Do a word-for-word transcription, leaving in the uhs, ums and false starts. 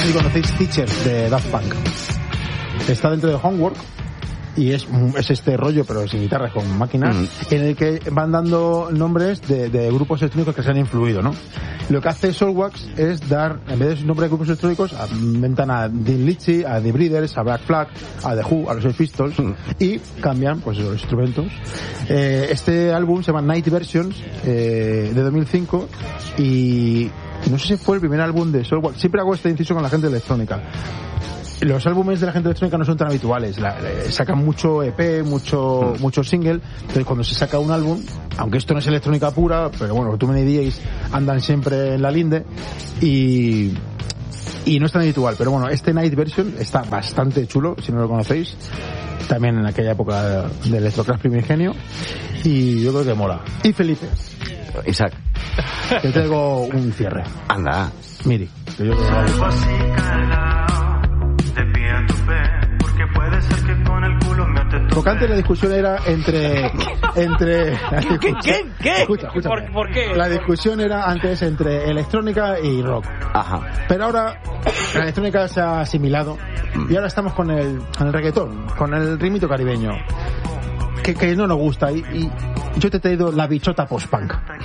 sé si conocéis Teachers de Daft Punk. Está dentro de Homework y es, es este rollo, pero sin guitarras, con máquinas, mm. en el que van dando nombres de, de grupos electrónicos que se han influido, ¿no? Lo que hace Soulwax es dar, en vez de sus nombres de grupos electrónicos, inventan a Dean Litchi, a The Breeders, a Black Flag, a The Who, a los Sex Pistols, mm. y cambian pues los instrumentos. Eh, este álbum se llama Night Versions, eh, de dos mil cinco, y no sé si fue el primer álbum de Soulwax. Siempre hago este inciso con la gente de electrónica. Los álbumes de la gente electrónica no son tan habituales, la, eh, sacan mucho E P, mucho mm. mucho single, entonces cuando se saca un álbum, aunque esto no es electrónica pura, pero bueno, Too Many D Js andan siempre en la linde y y no es tan habitual, pero bueno, este Night Version está bastante chulo, si no lo conocéis, también en aquella época de Electroclash primigenio, y yo creo que mola. Y Felipe, Isaac, te traigo un cierre. Anda, Miri, que yo creo que... Porque antes la discusión era entre entre ¿Qué? ¿Qué? ¿Qué? Escucha, escucha. ¿Por, ¿Por qué? La discusión era antes entre electrónica y rock. Ajá. Pero ahora la electrónica se ha asimilado y ahora estamos con el, con el reggaetón, con el ritmito caribeño, que, que no nos gusta, y, y yo te he traído la bichota post-punk.